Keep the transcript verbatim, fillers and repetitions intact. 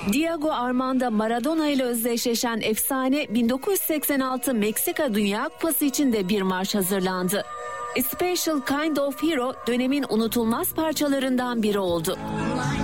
Diego Armando Maradona ile özdeşleşen efsane bin dokuz yüz seksen altı Meksika Dünya Kupası için de bir marş hazırlandı. A Special Kind of Hero dönemin unutulmaz parçalarından biri oldu.